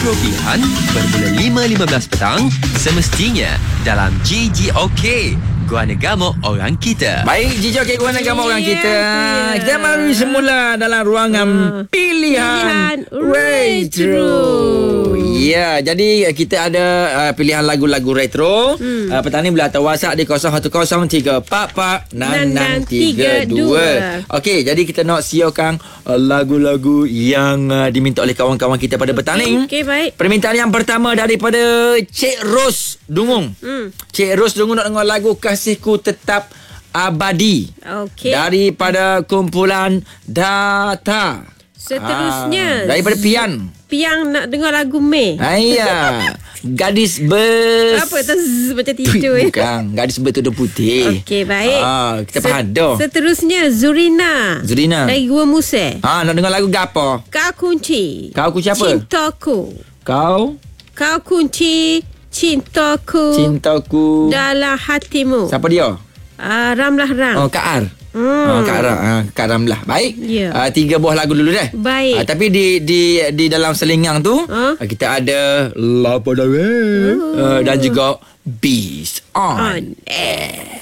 kelebihan bermula 5.15 petang semestinya dalam GGOK. Gua Negama Orang Kita. Baik, GGOK Gua Negama Orang Kita. Kita mari semula dalam ruangan pilihan retro. Ya, jadi kita ada pilihan lagu-lagu retro. Petang ni boleh hantar WhatsApp di 0103446632. Okey, jadi kita nak siarkan lagu-lagu yang diminta oleh kawan-kawan kita pada petang ni. Okey, baik. Permintaan yang pertama daripada Cik Ros Dungung. Cik Ros Dungung nak dengar lagu Kasihku Tetap Abadi. Okey. Daripada kumpulan Data. Seterusnya daripada Pian. Piang nak dengar lagu Mei. Ya. Gadis Apa tu macam tidur Bukan, gadis bertudung putih. Okey, baik. Kita faham dah. Seterusnya Zurina dari Gua Museh. Nak dengar lagu gapo? Kau kunci. Kau kunci apa? Cintaku. Kau kunci cintaku. Cintaku dalam hatimu. Siapa dia? Ramlah Ram. Kak Ar. Kak Ramlah. Baik. Ya. 3 buah lagu dulu dah. Baik. Tapi di dalam selingang tu kita ada Lapa Dawe dan juga Beast on Air.